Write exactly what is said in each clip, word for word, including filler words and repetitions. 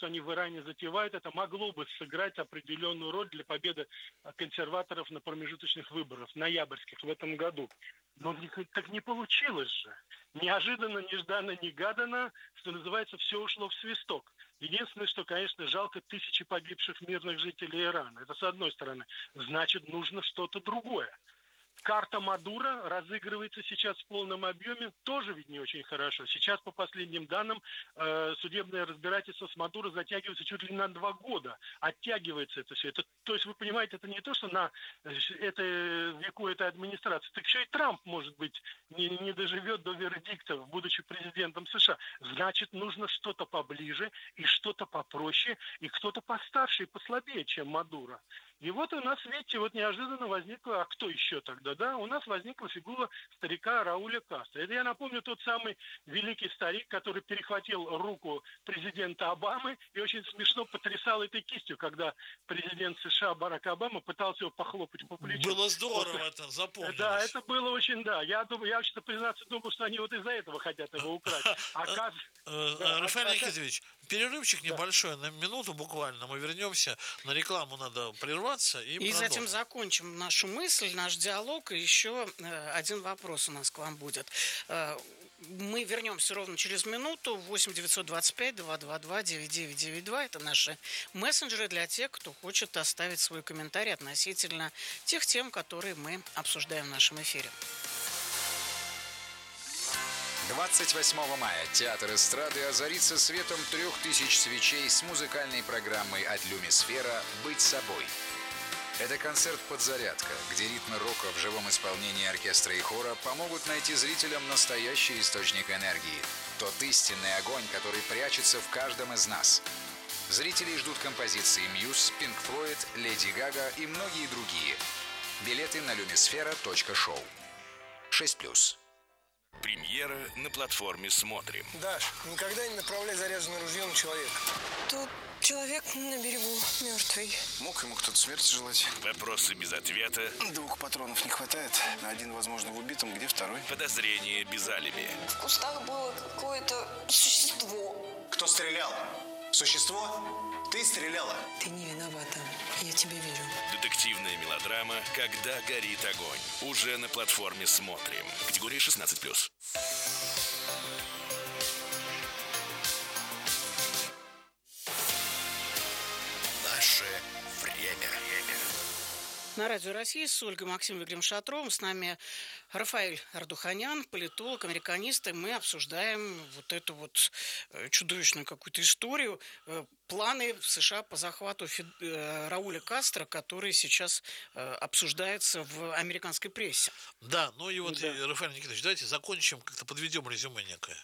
что они в Иране затевают, это могло бы сыграть определенную роль для победы консерваторов на промежуточных выборах, ноябрьских в этом году. Но так не получилось же. Неожиданно, нежданно, негаданно, что называется, все ушло в свисток. Единственное, что, конечно, жалко тысячи погибших мирных жителей Ирана. Это с одной стороны. Значит, нужно что-то другое. Карта Мадуро разыгрывается сейчас в полном объеме, тоже ведь не очень хорошо. Сейчас, по последним данным, э, судебное разбирательство с Мадуро затягивается чуть ли на два года. Оттягивается это все. Это, то есть, вы понимаете, это не то, что на это, веку этой администрации. Так еще и Трамп, может быть, не, не доживет до вердикта, будучи президентом США. Значит, нужно что-то поближе и что-то попроще, и кто-то постарше и послабее, чем Мадуро. И вот у нас, видите, вот неожиданно возникла, а кто еще тогда, да? У нас возникла фигура старика Рауля Кастро. Это, я напомню, тот самый великий старик, который перехватил руку президента Обамы и очень смешно потрясал этой кистью, когда президент США Барак Обама пытался его похлопать по плечу. Было здорово, вот, это запомнилось. Да, это было очень, да. Я думаю, я вообще-то, признаться, думал, что они вот из-за этого хотят его украсть. Рафаэль Никитович, перерывчик небольшой, на минуту буквально, мы вернемся, на рекламу надо прерваться и, и затем закончим нашу мысль, наш диалог, и еще один вопрос у нас к вам будет. Мы вернемся ровно через минуту. восемь девятьсот двадцать пять двести двадцать два девяносто девять девяносто два. Это наши мессенджеры для тех, кто хочет оставить свой комментарий относительно тех тем, которые мы обсуждаем в нашем эфире. двадцать восьмого мая театр эстрады озарится светом трех тысяч свечей с музыкальной программой от Люмисфера «Быть собой». Это концерт-подзарядка, где ритмы рока в живом исполнении оркестра и хора помогут найти зрителям настоящий источник энергии. Тот истинный огонь, который прячется в каждом из нас. Зрителей ждут композиции Muse, Pink Floyd, Леди Гага и многие другие. Билеты на люмисфера точка шоу. шесть плюс. Премьера на платформе «Смотрим». Даш, никогда не направляй заряженное ружье на человека. Тут человек на берегу мертвый. Мог ему кто-то смерти желать? Вопросы без ответа. Двух патронов не хватает. Один, возможно, в убитом, где второй? Подозрения без алиби. В кустах было какое-то существо. Кто стрелял? Существо? Ты стреляла? Ты не виновата. Я тебе верю. Детективная мелодрама «Когда горит огонь». Уже на платформе «Смотрим». Категория шестнадцать плюс. Наше время. На Радио России с Ольгой Максимовной Игорем Шатровым. С нами Рафаэль Ардуханян, политолог, американист. И мы обсуждаем вот эту вот чудовищную какую-то историю. Планы в США по захвату Фи... Рауля Кастро, которые сейчас обсуждаются в американской прессе. Да, ну и вот, да. Рафаэль Никитович, давайте закончим, как-то подведем резюме некое.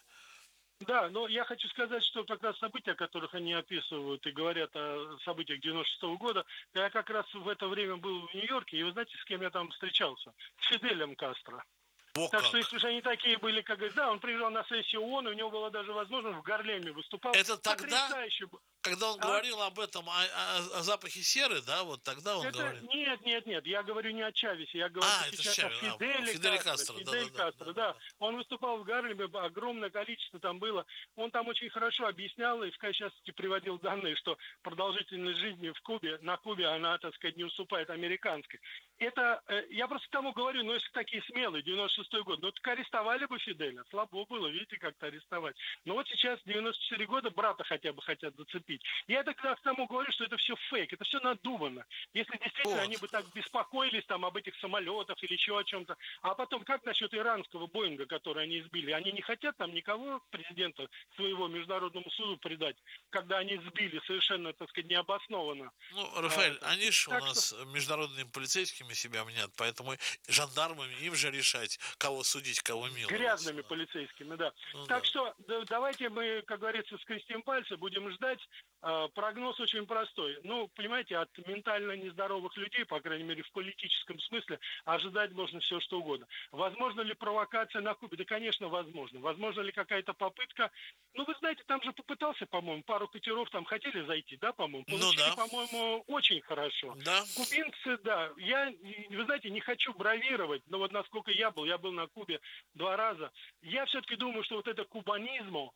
Да, но я хочу сказать, что как раз события, о которых они описывают и говорят о событиях девяносто шестого года, я как раз в это время был в Нью-Йорке, и вы знаете, с кем я там встречался? С Фиделем Кастро. О, так как. что, если же они такие были, как говорят, да, он приезжал на сессию ООН, и у него была даже возможность в Гарлеме выступал. Это тогда, Потрясающе. когда он а? говорил об этом, о, о, о запахе серы, да, вот тогда он это, говорил. Нет, нет, нет, я говорю не о Чавесе, я говорю а, сейчас Чавес, о Фиделе, а, Фиделе Кастро. Кастро, Фидель да, Кастро, да, да, да. Он выступал в Гарлеме, огромное количество там было. Он там очень хорошо объяснял и в частности приводил данные, что продолжительность жизни в Кубе, на Кубе, она, так сказать, не уступает американской. Это, я просто к тому говорю, ну, если такие смелые, девяносто шестой год, ну, так арестовали бы Фиделя, слабо было, видите, как-то арестовать. Но вот сейчас, девяносто четыре года, брата хотя бы хотят зацепить. Я тогда к тому говорю, что это все фейк, это все надумано. Если действительно вот. Они бы так беспокоились там об этих самолетах или еще о чем-то, а потом, как насчет иранского Боинга, который они сбили? Они не хотят там никого, президента своего, Международному суду предать, когда они сбили совершенно, так сказать, необоснованно. Ну, Рафаэль, а, они же у нас что... международными полицейскими себя мнят, поэтому жандармами им же решать, кого судить, кого миловать. Грязными полицейскими, да. Ну, так да. что да, давайте мы, как говорится, скрестим пальцы, будем ждать. Э, прогноз очень простой. Ну, понимаете, от ментально нездоровых людей, по крайней мере, в политическом смысле, ожидать можно все, что угодно. Возможно ли провокация на Кубе? Да, конечно, возможно. Возможно ли какая-то попытка? Ну, вы знаете, там же попытался, по-моему, пару катеров там хотели зайти, да, по-моему? Получили, ну, да. по-моему, очень хорошо. Да. Кубинцы, да. Я, вы знаете, не хочу бравировать, но вот насколько я был, я был на Кубе два раза. Я все-таки думаю, что вот это кубанизм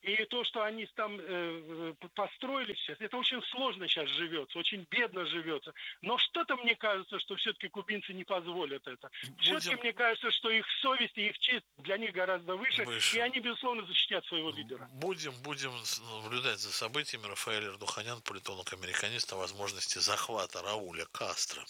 И то, что они там э, построили сейчас, это очень сложно сейчас живется, очень бедно живется. Но что-то мне кажется, что все-таки кубинцы не позволят это. Все-таки Будем... мне кажется, что их совесть и их честь для них гораздо выше, выше. и они, безусловно, защитят своего лидера. Будем, будем наблюдать за событиями. Рафаэль Ардуханян, политолог-американист, о возможности захвата Рауля Кастро.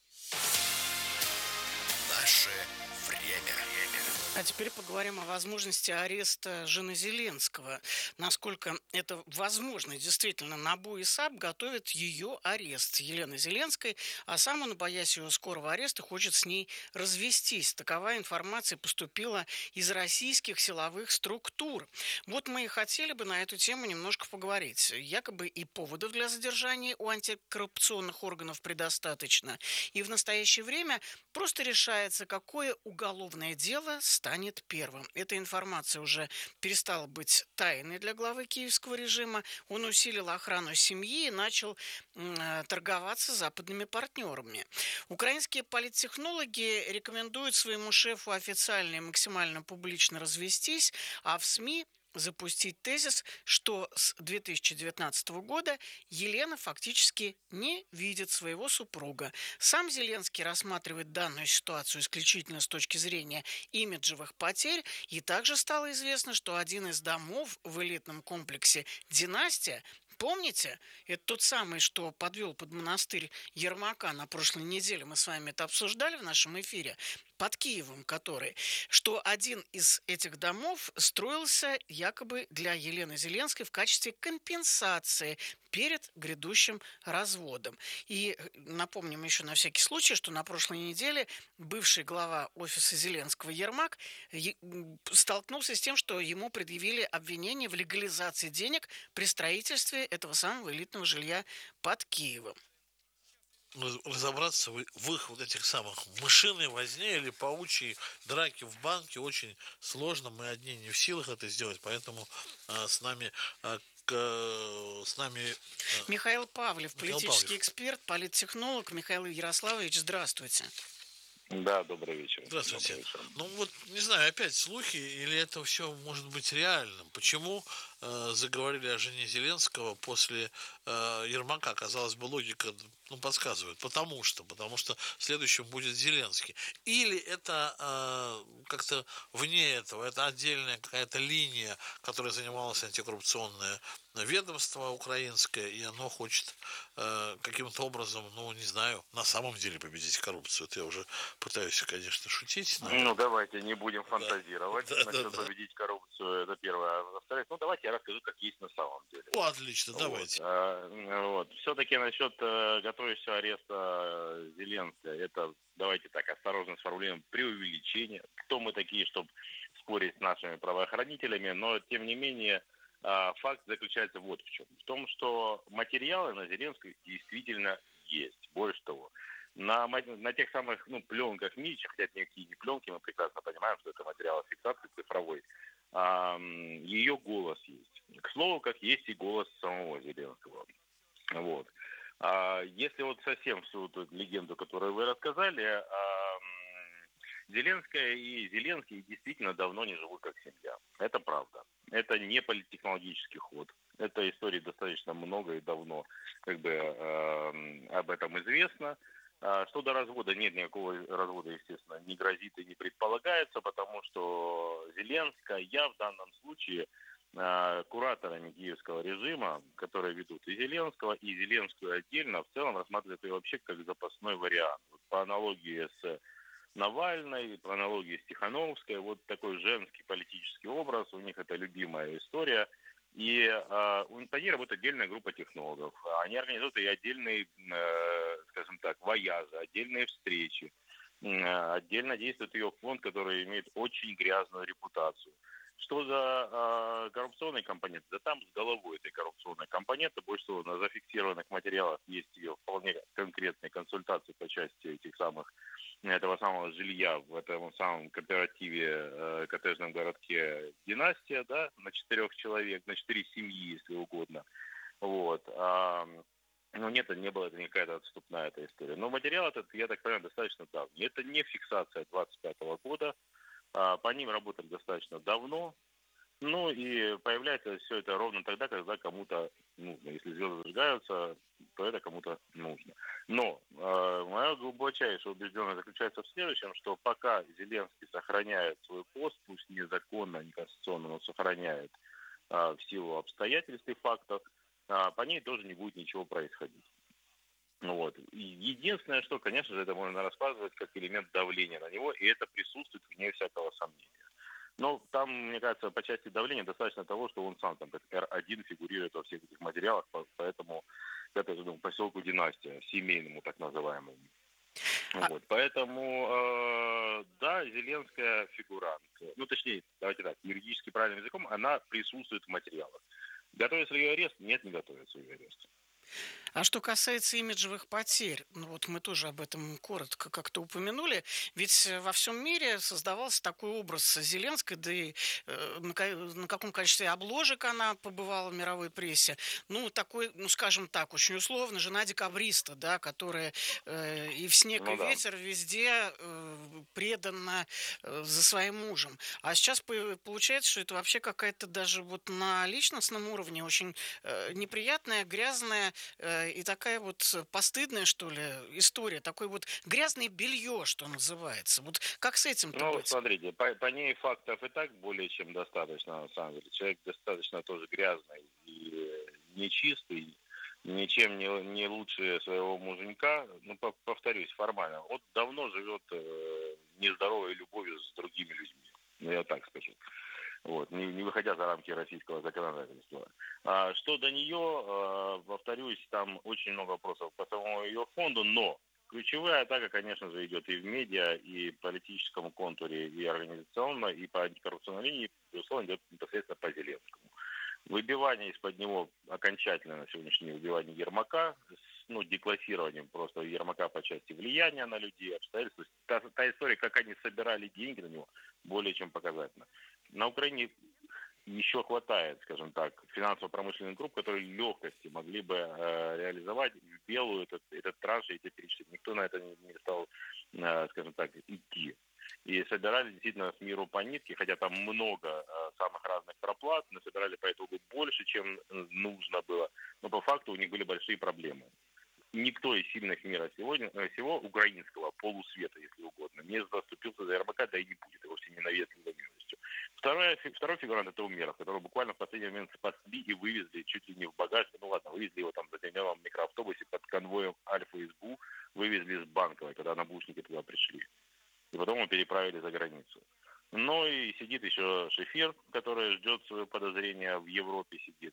Наше время. А теперь поговорим о возможности ареста жены Зеленского. Насколько это возможно. Действительно, НАБУ и САП готовят ее арест Елены Зеленской, а сам он, боясь ее скорого ареста, хочет с ней развестись. Такова информация поступила из российских силовых структур. Вот мы и хотели бы на эту тему немножко поговорить. Якобы и поводов для задержания у антикоррупционных органов предостаточно. И в настоящее время просто решается, какое уголовное дело станет первым. Эта информация уже перестала быть тайной для главы киевского режима. Он усилил охрану семьи и начал э, торговаться с западными партнерами. Украинские политтехнологи рекомендуют своему шефу официально и максимально публично развестись, а в СМИ запустить тезис, что с две тысячи девятнадцатого года Елена фактически не видит своего супруга. Сам Зеленский рассматривает данную ситуацию исключительно с точки зрения имиджевых потерь, и также стало известно, что один из домов в элитном комплексе «Династия», помните, это тот самый, что подвел под монастырь Ермака на прошлой неделе, мы с вами это обсуждали в нашем эфире, под Киевом который, что один из этих домов строился якобы для Елены Зеленской в качестве компенсации перед грядущим разводом. И напомним еще на всякий случай, что на прошлой неделе бывший глава офиса Зеленского Ермак столкнулся с тем, что ему предъявили обвинение в легализации денег при строительстве этого самого элитного жилья под Киевом. Разобраться в их вот этих самых мышиной возне или паучьей драки в банке очень сложно. Мы одни не в силах это сделать, поэтому а, с нами а, к, с нами а, Михаил Павлев, Михаил политический Павлев. эксперт, политтехнолог. Михаил Ярославович, здравствуйте. Да, добрый вечер. Здравствуйте. Добрый вечер. Ну вот, не знаю, опять слухи, или это все может быть реальным? Почему э, заговорили о жене Зеленского после э, Ермака? Казалось бы, логика ну, подсказывает. Потому что, потому что следующим будет Зеленский. Или это э, как-то вне этого, это отдельная какая-то линия, которой занималось антикоррупционное ведомство украинское, и оно хочет э, каким-то образом, ну, не знаю, на самом деле победить коррупцию. Это я уже пытаюсь, конечно, шутить. Но... Ну, давайте не будем фантазировать. Да, Насчет да, да. победить коррупцию, это первое. Во-вторых, ну, давайте я расскажу, как есть на самом деле. О, отлично, Вот. давайте. А, вот. Все-таки насчет э, готовящего ареста Зеленского, это, давайте так, осторожно сформулируем, преувеличение. Кто мы такие, чтобы спорить с нашими правоохранителями, но, тем не менее, факт заключается вот в чем. В том, что материалы на Зеленского действительно есть. Больше того, на, на тех самых ну, пленках Митча, хотя это никакие не пленки, мы прекрасно понимаем, что это материал фиксации цифровой, а, ее голос есть. К слову, как есть и голос самого Зеленского. Вот. А, если вот совсем всю эту легенду, которую вы рассказали, а, Зеленская и Зеленский действительно давно не живут как семья. Это правда. Это не политтехнологический ход. Этой истории достаточно много и давно как бы э, об этом известно. А что до развода, нет никакого развода, естественно, не грозит и не предполагается, потому что Зеленская, я в данном случае э, кураторами киевского режима, которые ведут и Зеленского, и Зеленскую отдельно, в целом рассматривают ее вообще как запасной вариант. Вот по аналогии с Навальной, по аналогии с Тихановской, вот такой женский политический образ, у них это любимая история. И э, у них работает отдельная группа технологов. Они организуют и отдельные, э, скажем так, вояжи, отдельные встречи. Э, отдельно действует ее фонд, который имеет очень грязную репутацию. Что за э, коррупционный компонент? Да там с головой этой коррупционной компоненты. Больше всего на зафиксированных материалах есть ее вполне конкретные консультации по части этих самых этого самого жилья в этом самом кооперативе, э, коттеджном городке «Династия», да, на четырех человек, на четыре семьи, если угодно. Вот. А, ну, нет, не было это никакая отступная эта история. Но материал этот, я так понимаю, достаточно давний. Это не фиксация двадцать пятого года. А, по ним работали достаточно давно. Ну и появляется все это ровно тогда, когда кому-то нужно. Если звезды зажигаются, то это кому-то нужно. Но э, моя глубочайшая убежденность заключается в следующем, что пока Зеленский сохраняет свой пост, пусть незаконно, неконституционно, но сохраняет э, в силу обстоятельств и фактов, э, по ней тоже не будет ничего происходить. Ну вот. И единственное, что, конечно же, это можно рассматривать как элемент давления на него, и это присутствует вне всякого сомнения. Но там, мне кажется, по части давления достаточно того, что он сам там, как эр один фигурирует во всех этих материалах, поэтому к этому поселку Династия, семейному так называемому. А... Вот, поэтому, э, да, Зеленская фигурант. Ну, точнее, давайте так, юридически правильным языком, она присутствует в материалах. Готовится ли ее арест? Нет, не готовится ее арест. А что касается имиджевых потерь, ну вот мы тоже об этом коротко как-то упомянули, ведь во всем мире создавался такой образ Зеленской, да и э, на, на каком количестве обложек она побывала в мировой прессе, ну такой, ну скажем так, очень условно, жена декабриста, да, которая э, и в снег, ну, и да. ветер везде э, предана э, за своим мужем. А сейчас получается, что это вообще какая-то даже вот на личностном уровне очень э, неприятная, грязная и такая вот постыдная, что ли, история, такой вот грязное белье, что называется. Вот как с этим-то Ну, быть? смотрите, по, по ней фактов и так более чем достаточно, на самом деле. Человек достаточно тоже грязный и нечистый, ничем не, не лучше своего муженька. Ну, по, повторюсь, формально. Он давно живет э, нездоровой любовью с другими людьми. Ну, я так скажу. Вот, не, не выходя за рамки российского законодательства. А, что до нее, а, повторюсь, там очень много вопросов по самому ее фонду, но ключевая атака, конечно же, идет и в медиа, и в политическом контуре, и организационно, и по антикоррупционной линии, безусловно, идет непосредственно по Зеленскому. Выбивание из-под него, окончательное на сегодняшний день выбивание Ермака, ну, деклассированием просто Ермака по части влияния на людей, обстоятельств. Та, та история, как они собирали деньги на него, более чем показательна. На Украине еще хватает, скажем так, финансово-промышленных групп, которые легкости могли бы э, реализовать в белую этот, этот транш и эти перечисления. Никто на это не, не стал, э, скажем так, идти. И собирали действительно с миру по нитке, хотя там много э, самых разных проплат, но собирали по итогу больше, чем нужно было. Но по факту у них были большие проблемы. Никто из сильных мира сегодня, всего украинского полусвета, если угодно, не заступился за Ермака, да и не будет, и вовсе не навесливой милостью. Второй, второй фигурант — это Умеров, которого буквально в последний момент спасли и вывезли чуть ли не в багажнике. Ну ладно, вывезли его там в затемненном микроавтобусе под конвоем Альфа и СБУ, вывезли с Банковой, когда наблюдники туда пришли. И потом его переправили за границу. Ну и сидит еще Шефир, который ждет свое подозрение, в Европе сидит.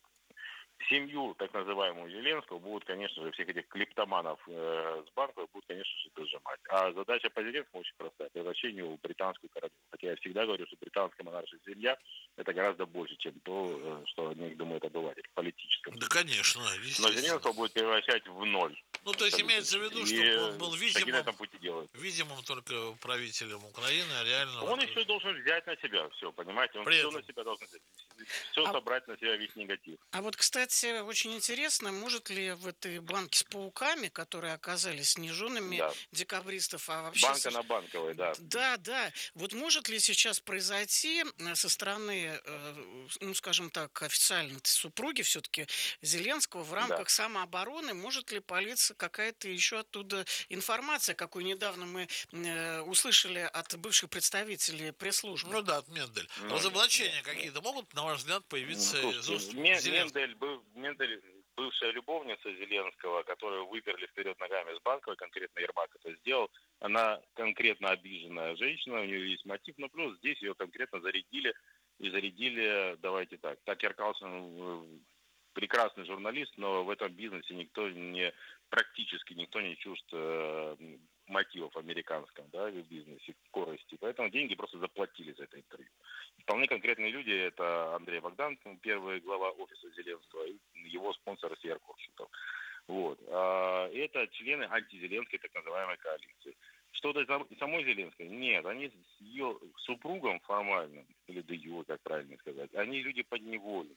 Семью, так называемую Зеленского, будут, конечно же, всех этих клептоманов э, с Банковой будут, конечно же, дожимать. А задача по Зеленскому очень простая. Превращение в британскую королеву. Хотя я всегда говорю, что британская монаршая семья — это гораздо больше, чем то, что о них думает обыватель в политическом. Да, конечно. Но Зеленского будет превращать в ноль. Ну, то есть имеется в виду, и чтобы он был видимым, видимым только правителем Украины, а реально... Он еще должен взять на себя все, понимаете? Он При все этом... на себя должен взять. Все а... собрать на себя весь негатив. А вот, кстати, очень интересно, может ли в этой банке с пауками, которые оказались не женами да. декабристов, а вообще... Банка со... на Банковой, да. Да, да. Вот может ли сейчас произойти со стороны, ну, скажем так, официальной супруги все-таки Зеленского в рамках да. самообороны, может ли полиция какая-то еще оттуда информация, какую недавно мы э, услышали от бывших представителей пресс-службы? Ну да, от Мендель. Ну, разоблачения нет, какие-то нет. могут, на ваш взгляд, появиться ну, из уст Мендель, был, Мендель, бывшая любовница Зеленского, которую выперли вперед ногами с Банковой, конкретно Ермак это сделал, она конкретно обиженная женщина, у нее есть мотив, но плюс здесь ее конкретно зарядили, и зарядили, давайте так, Такер Карлсон прекрасный журналист, но в этом бизнесе никто не, практически никто не чужд э, мотивов американского, да, в бизнесе, скорости. Поэтому деньги просто заплатили за это интервью. Вполне конкретные люди — это Андрей Богдан, первый глава офиса Зеленского, и его спонсор Сергей Коршунов. Вот. А это члены антизеленской так называемой коалиции. Что до самой Зеленской? Нет, они с ее супругом формальным, или де юре, как правильно сказать, они люди подневоленные.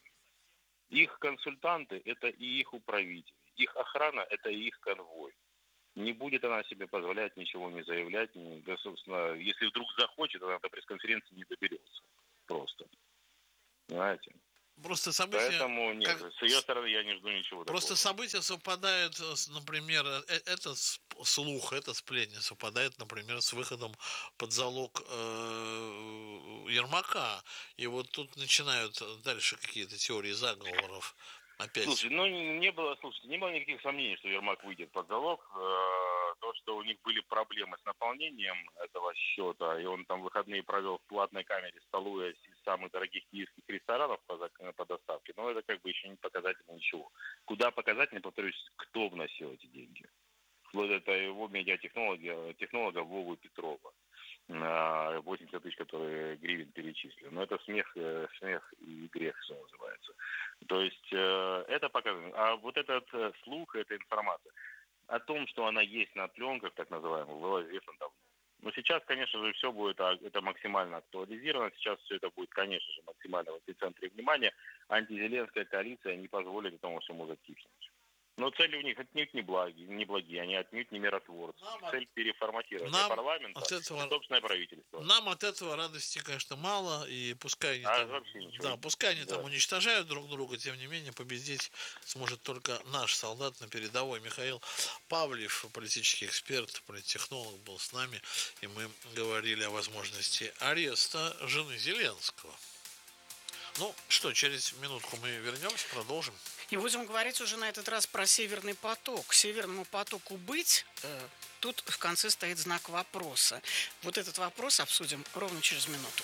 Их консультанты — это и их управители. Их охрана — это и их конвой. Не будет она себе позволять ничего не заявлять. Не, да, собственно, если вдруг захочет, она до пресс-конференции не доберется. Просто. Понимаете? Просто события... Поэтому нет, как... с ее стороны я не жду ничего Просто такого. события совпадают, с, например, э- этот слух, эта сплетня совпадает, например, с выходом под залог э- Ермака. И вот тут начинают дальше какие-то теории заговоров. Опять. Слушай, ну не было, слушайте, не было никаких сомнений, что Ермак выйдет под залог. То, что у них были проблемы с наполнением этого счета, и он там выходные провел в платной камере, столуясь из самых дорогих киевских ресторанов по, по доставке, но это как бы еще не показательно ничего. Куда показательно, повторюсь, кто вносил эти деньги? Вот это его медиатехнолога, технолога Вовы Петрова. На восемьдесят тысяч, которые гривен перечислили. Но это смех, смех и грех, что называется. То есть это показывает. А вот этот слух, эта информация о том, что она есть на пленках, так называемых, было известно давно. Но сейчас, конечно же, все будет это максимально актуализировано. Сейчас все это будет, конечно же, максимально в эпицентре внимания. Антизеленская коалиция не позволит этому всему затихнуть. Но цели у них отнюдь не благие, не благие, они отнюдь не миротворцы. Нам Цель переформатировать парламента от этого, и собственное правительство. Нам от этого радости, конечно, мало, и пускай они, а там, да, пускай они да. там уничтожают друг друга, тем не менее победить сможет только наш солдат на передовой. Михаил Павлев, политический эксперт, политтехнолог, был с нами, и мы говорили о возможности ареста жены Зеленского. Ну что, через минутку мы вернемся, продолжим. И будем говорить уже на этот раз про Северный поток. Северному потоку быть, э, тут в конце стоит знак вопроса. Вот этот вопрос обсудим ровно через минуту.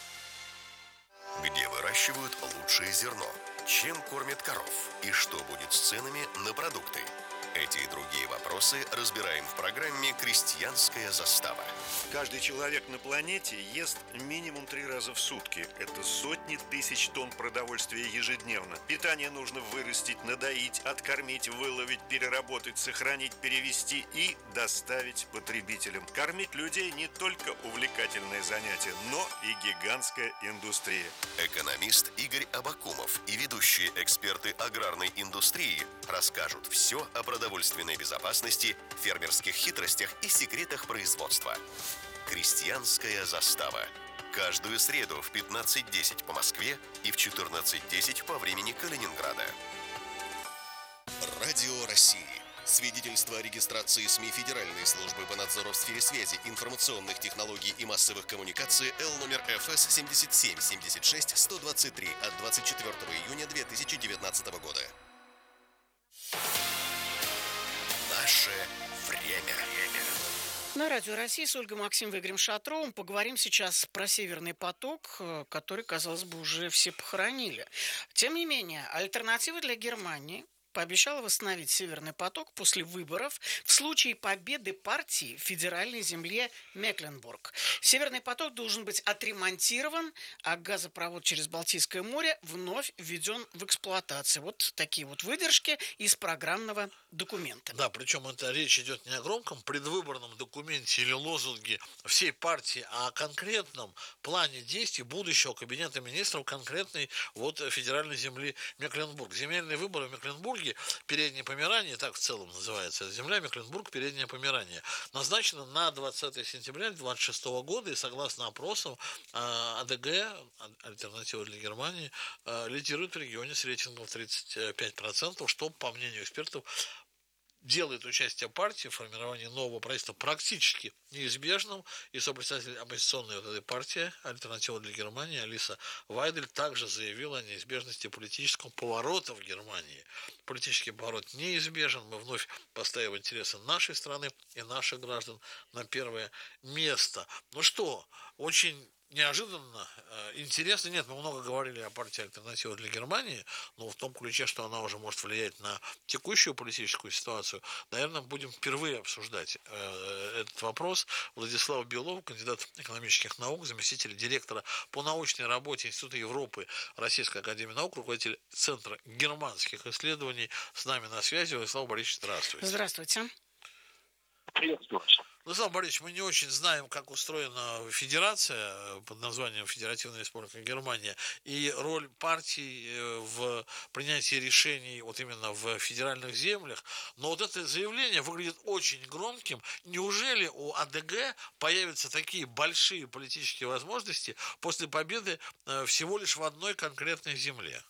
Где выращивают лучшее зерно? Чем кормят коров? И что будет с ценами на продукты? Эти и другие вопросы разбираем в программе «Крестьянская застава». Каждый человек на планете ест минимум три раза в сутки. Это сотни тысяч тонн продовольствия ежедневно. Питание нужно вырастить, надоить, откормить, выловить, переработать, сохранить, перевести и доставить потребителям. Кормить людей не только увлекательное занятие, но и гигантская индустрия. Экономист Игорь Абакумов и ведущие эксперты аграрной индустрии расскажут все о продовольственной безопасности, фермерских хитростях и секретах производства. Крестьянская застава. Каждую среду в пятнадцать десять по Москве и в четырнадцать десять по времени Калининграда. Радио России. Свидетельство о регистрации СМИ Федеральной службы по надзору в сфере связи, информационных технологий и массовых коммуникаций Л номер Ф С семьдесят семь семьдесят шесть сто двадцать три от двадцать четвёртого июня две тысячи девятнадцатого года. Наше время. На Радио России с Ольгой Максимовой и Игорем Шатровым поговорим сейчас про Северный поток, который, казалось бы, уже все похоронили. Тем не менее, альтернатива для Германии пообещала восстановить Северный поток после выборов в случае победы партии в федеральной земле Мекленбург. Северный поток должен быть отремонтирован, а газопровод через Балтийское море вновь введен в эксплуатацию. Вот такие вот выдержки из программного документа. Да, причем это речь идет не о громком предвыборном документе или лозунге всей партии, а о конкретном плане действий будущего кабинета министров конкретной вот федеральной земли Мекленбург. Земельные выборы в Мекленбурге, Переднее Померание, так в целом называется земля, Мекленбург, Переднее Померание, назначена на двадцатое сентября двадцать шестого года, и согласно опросам А Д Г, альтернатива для Германии, лидирует в регионе с рейтингом тридцать пять процентов, что, по мнению экспертов, делает участие партии в формировании нового правительства практически неизбежным. И сопредседатель оппозиционной вот этой партии «Альтернатива для Германии» Алиса Вайдель также заявила о неизбежности политического поворота в Германии. Политический поворот неизбежен. Мы вновь поставим интересы нашей страны и наших граждан на первое место. Ну что, очень неожиданно, интересно. Нет, мы много говорили о партии «Альтернатива для Германии», но в том ключе, что она уже может влиять на текущую политическую ситуацию, наверное, будем впервые обсуждать э, этот вопрос. Владислав Белов, кандидат экономических наук, заместитель директора по научной работе Института Европы Российской академии наук, руководитель Центра германских исследований, с нами на связи. Владислав Борисович, здравствуйте. Здравствуйте. Приветствую. Владислав Борисович, мы не очень знаем, как устроена федерация под названием Федеративная Республика Германия и роль партий в принятии решений вот именно в федеральных землях. Но вот это заявление выглядит очень громким. Неужели у АДГ появятся такие большие политические возможности после победы всего лишь в одной конкретной земле?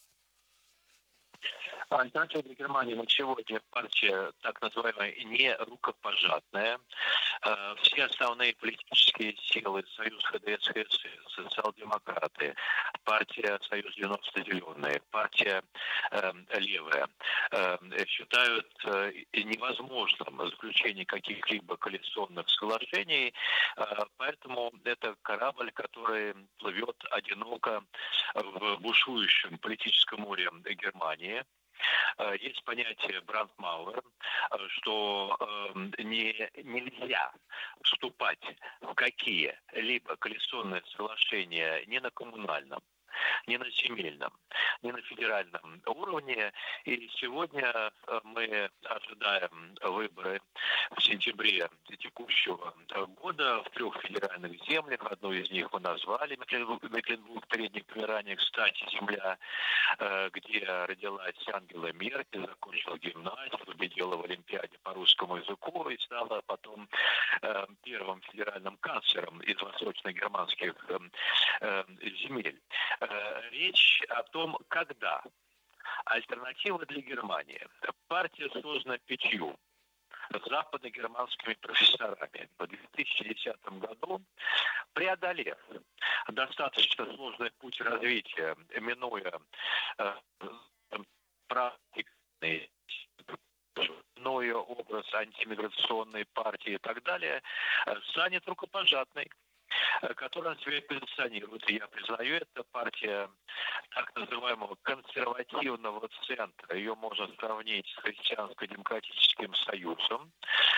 Альтернатива для Германии на сегодня партия так называемая не рукопожатная. Все основные политические силы, Союз ХДС, ХСС, социал-демократы, партия Союз девяносто зеленые, партия э, левая, э, считают э, невозможным заключение каких-либо коалиционных соглашений, э, поэтому это корабль, который плывет одиноко в бушующем политическом море Германии. Есть понятие Брандмауэр, что э, не, нельзя вступать в какие-либо коалиционные соглашения ни на коммунальном, ни на земельном, ни на федеральном уровне. И сегодня мы ожидаем выборы в сентябре текущего года в трех федеральных землях. Одну из них мы назвали Мекленбург, Передняя Померания. Кстати, земля, где родилась Ангела Меркель, закончила гимназию, победила в Олимпиаде по русскому языку и стала потом первым федеральным канцлером из восточно-германских земель. Речь о том, когда альтернатива для Германии. Партия создана пятью западно-германскими профессорами в две тысячи десятом году, преодолев достаточно сложный путь развития, минуя э, практикные, минуя образ антимиграционной партии и так далее, станет рукопожатной, которая себя позиционирует. И я признаю, это партия так называемого консервативного центра. Ее можно сравнить с Христианско-демократическим союзом,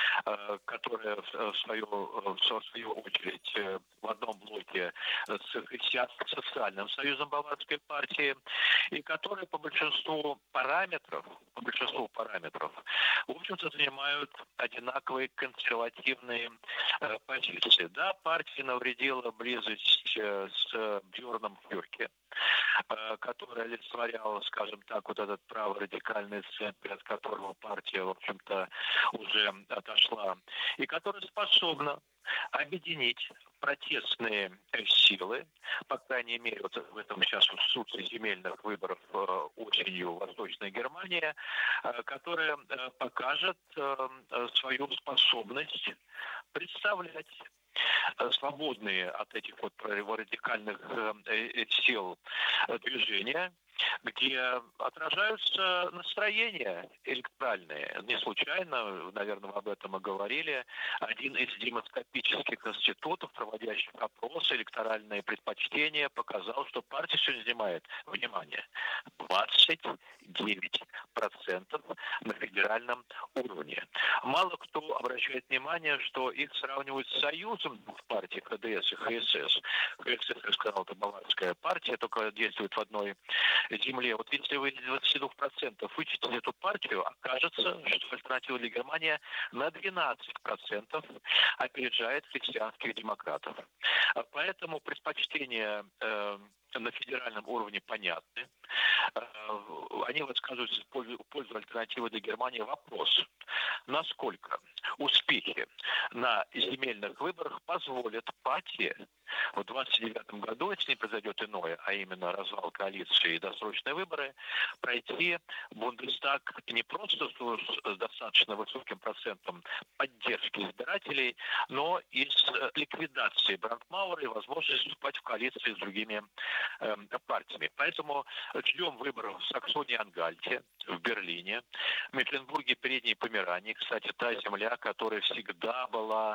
которая в свою, в свою очередь в одном блоке с Христианско-социальным союзом Баварской партии, и которая по большинству параметров, по большинству параметров, в общем-то, занимают одинаковые консервативные позиции. Да, партия навредила близость с Бьорном Фёке, который олицетворял, скажем так, вот этот праворадикальный центр, от которого партия, в общем-то, уже отошла, и которая способна объединить протестные силы, по крайней мере, вот в этом сейчас в суде земельных выборов осенью в Восточной Германии, которая покажет свою способность представлять свободные от этих вот праворадикальных сил движения, где отражаются настроения электоральные. Не случайно, наверное, мы об этом и говорили, один из демоскопических институтов, проводящих опросы, электоральные предпочтения, показал, что партия сегодня занимает, внимание, двадцать девять процентов на федеральном уровне. Мало кто обращает внимание, что их сравнивают с союзом двух партий ХДС и ХСС. ХСС, я сказал, это баварская партия, только действует в одной земле. Вот если вы из двадцати двух процентов вычтете эту партию, окажется, что альтернатива для Германии на двенадцать процентов опережает христианских демократов. Поэтому предпочтения э, на федеральном уровне понятны. Э, они высказываются в пользу, в пользу альтернативы для Германии. Вопрос, насколько успехи на земельных выборах позволят партии в двадцать девятом году, если не произойдет иное, а именно развал коалиции и досрочные выборы, пройти Бундестаг не просто с достаточно высоким процентом поддержки избирателей, но и с ликвидацией Брандмауэра и возможностью вступать в коалиции с другими э, партиями. Поэтому ждем выборов в Саксонии-Ангальте, в Берлине, в Мекленбурге, Передней Померании. Кстати, та земля, которая всегда была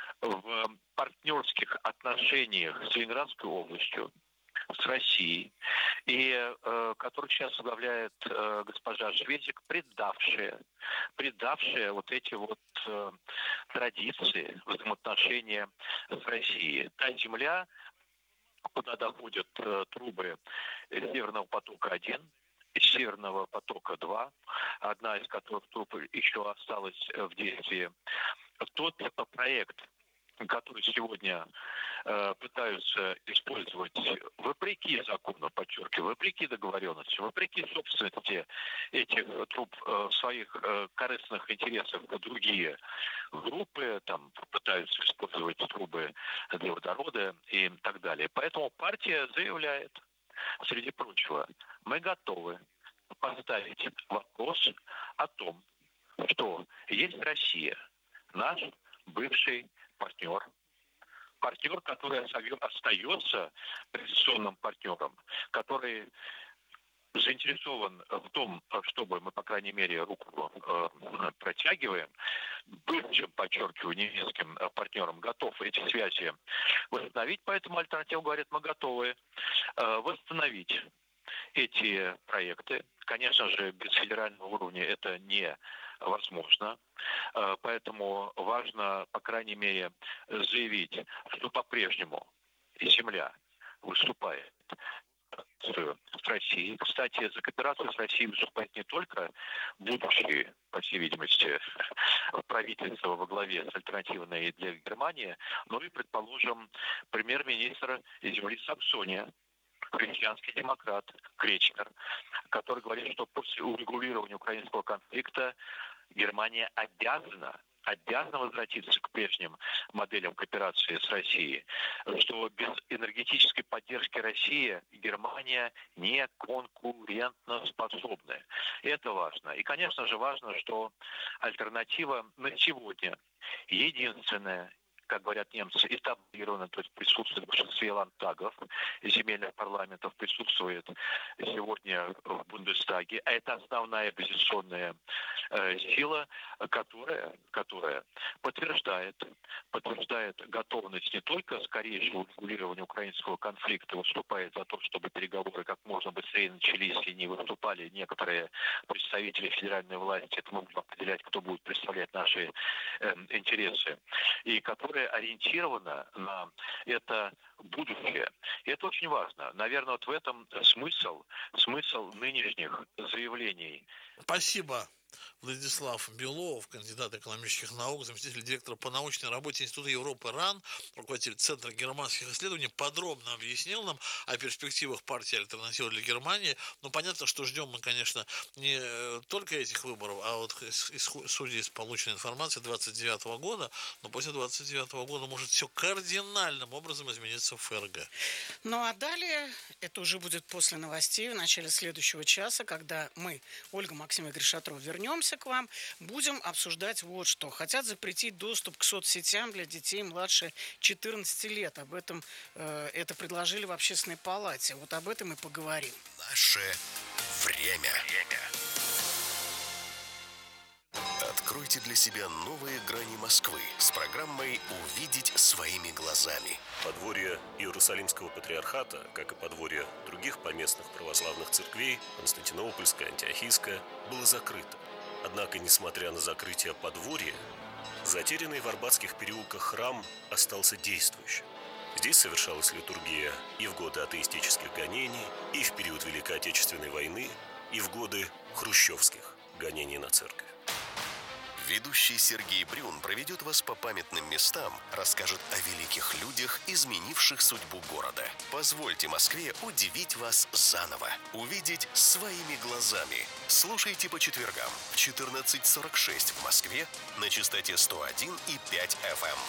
в партнерских отношениях с Ленинградской областью, с Россией, и э, который сейчас возглавляет э, госпожа Шведик, предавшая, предавшая вот эти вот э, традиции взаимоотношения с Россией. Та земля, куда доходят э, трубы Северного потока-один, Северного потока-два, одна из которых труб еще осталась в действии, тот проект, который сегодня э, пытаются использовать вопреки закону, подчеркиваю, вопреки договоренности, вопреки собственности этих труб э, своих э, корыстных интересов, другие группы там пытаются использовать трубы для водорода и так далее. Поэтому партия заявляет, среди прочего, мы готовы поставить вопрос о том, что есть Россия, наш бывший партнер, партнер, который остается традиционным партнером, который заинтересован в том, чтобы мы, по крайней мере, руку э, протягиваем, бывшим, подчеркиваю, немецким партнерам, готов эти связи восстановить. Поэтому альтернатива говорит, мы готовы э, восстановить эти проекты. Конечно же, без федерального уровня это невозможно. Поэтому важно, по крайней мере, заявить, что по-прежнему земля выступает с Россией. Кстати, за кооперацию с Россией выступает не только будущее, по всей видимости, правительство во главе с альтернативной для Германии, но и, предположим, премьер-министр земли Саксония, христианский демократ Кречмер, который говорит, что после урегулирования украинского конфликта Германия обязана, обязана возвратиться к прежним моделям кооперации с Россией, что без энергетической поддержки России Германия не конкурентоспособна. Это важно. И, конечно же, важно, что альтернатива на сегодня единственная, как говорят немцы, этаблировано, то есть присутствует в большинстве ландтагов земельных парламентов, присутствует сегодня в Бундестаге. А это основная оппозиционная э, сила, которая, которая подтверждает, подтверждает готовность не только скорейшего урегулирования украинского конфликта, выступает за то, чтобы переговоры как можно быстрее начались и не выступали некоторые представители федеральной власти, это могут определять, кто будет представлять наши э, интересы, и которые ориентирована на это будущее. И это очень важно. Наверное, вот в этом смысл, смысл нынешних заявлений. Спасибо. Владислав Белов, кандидат экономических наук, заместитель директора по научной работе Института Европы РАН, руководитель Центра германских исследований, подробно объяснил нам о перспективах партии «Альтернатива для Германии». Ну, понятно, что ждем мы, конечно, не только этих выборов, а вот судя из полученной информации двадцать девятого года, но после двадцать девятого года может все кардинальным образом измениться в ФРГ. Ну, а далее, это уже будет после новостей, в начале следующего часа, когда мы, Ольга, Максим и Игорь Шатров, вернемся к вам, будем обсуждать вот что. Хотят запретить доступ к соцсетям для детей младше четырнадцати лет. Об этом э, это предложили в Общественной палате. Вот об этом и поговорим. Наше время. Откройте для себя новые грани Москвы с программой «Увидеть своими глазами». Подворье Иерусалимского патриархата, как и подворье других поместных православных церквей, Константинопольская, Антиохийская, было закрыто. Однако, несмотря на закрытие подворья, затерянный в арбатских переулках храм остался действующим. Здесь совершалась литургия и в годы атеистических гонений, и в период Великой Отечественной войны, и в годы хрущевских гонений на церковь. Ведущий Сергей Брюн проведет вас по памятным местам, расскажет о великих людях, изменивших судьбу города. Позвольте Москве удивить вас заново. Увидеть своими глазами. Слушайте по четвергам в четырнадцать сорок шесть в Москве на частоте сто один и пять эф эм.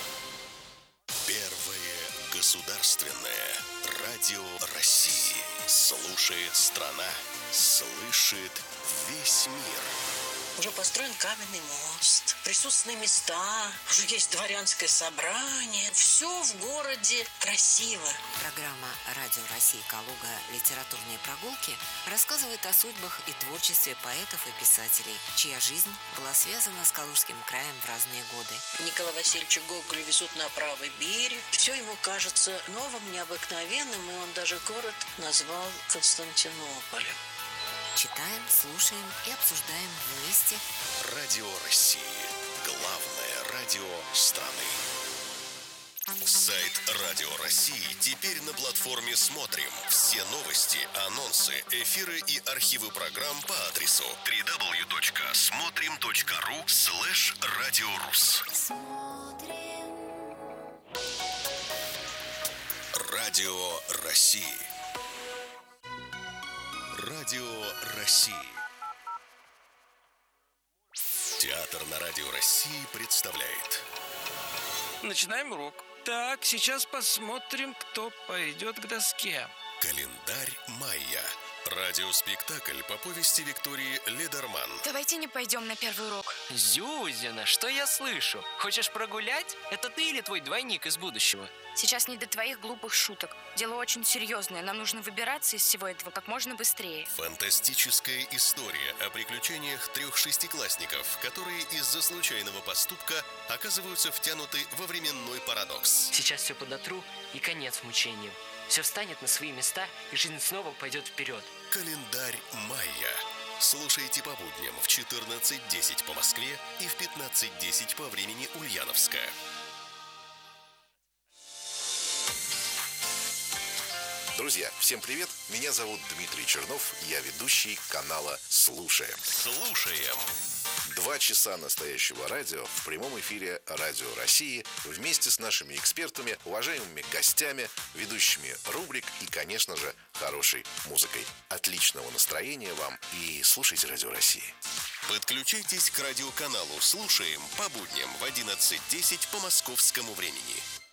Первое государственное радио России. Слушает страна, слышит весь мир. Уже построен каменный мост, присутственные места, уже есть дворянское собрание. Все в городе красиво. Программа «Радио России Калуга. Литературные прогулки» рассказывает о судьбах и творчестве поэтов и писателей, чья жизнь была связана с Калужским краем в разные годы. Николая Васильевича Гоголя везут на правый берег. Все ему кажется новым, необыкновенным, и он даже город назвал Константинополем. Читаем, слушаем и обсуждаем вместе. Радио России. Главное радио страны. Сайт Радио России теперь на платформе «Смотрим». Все новости, анонсы, эфиры и архивы программ по адресу дабл ю дабл ю дабл ю точка смотрим точка ру слэш радиорус. Радио России. Радио России. Театр на Радио России представляет. Начинаем урок. Так, сейчас посмотрим, кто пойдет к доске. Календарь майя. Радиоспектакль по повести Виктории Ледерман. Давайте не пойдем на первый урок. Зюзина, что я слышу? Хочешь прогулять? Это ты или твой двойник из будущего? Сейчас не до твоих глупых шуток. Дело очень серьезное. Нам нужно выбираться из всего этого как можно быстрее. Фантастическая история о приключениях трех шестиклассников, которые из-за случайного поступка оказываются втянуты во временной парадокс. Сейчас все подотру и конец мучениям. Все встанет на свои места, и жизнь снова пойдет вперед. Календарь майя. Слушайте по будням в четырнадцать десять по Москве и в пятнадцать десять по времени Ульяновска. Друзья, всем привет! Меня зовут Дмитрий Чернов, я ведущий канала «Слушаем». Слушаем. Два часа настоящего радио в прямом эфире Радио России вместе с нашими экспертами, уважаемыми гостями, ведущими рубрик и, конечно же, хорошей музыкой. Отличного настроения вам и слушайте Радио России. Подключайтесь к радиоканалу «Слушаем» по будням в одиннадцать десять по московскому времени.